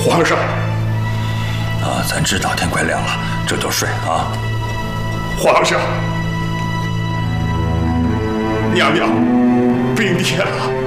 皇上， 啊，咱知道天快亮了，这就睡啊。 皇上，娘娘病跌了。